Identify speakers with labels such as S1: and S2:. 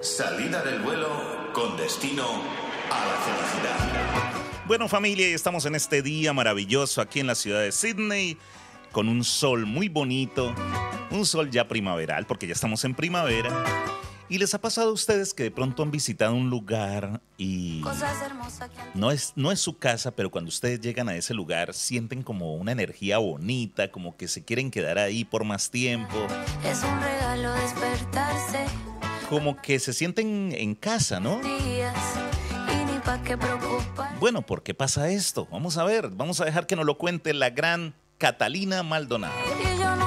S1: Salida del vuelo con destino a la felicidad.
S2: Bueno, familia, estamos en este día maravilloso aquí en la ciudad de Sydney con un sol muy bonito, un sol ya primaveral porque ya estamos en primavera. ¿Y les ha pasado a ustedes que de pronto han visitado un lugar y no es su casa, pero cuando ustedes llegan a ese lugar sienten como una energía bonita, como que se quieren quedar ahí por más tiempo?
S3: Es un regalo despertarse.
S2: Como que se sienten en casa, ¿no?
S3: Días, y ni pa' qué preocupar.
S2: Bueno, ¿por qué pasa esto? Vamos a ver, vamos a dejar que nos lo cuente la gran Catalina Maldonado.
S3: Y yo no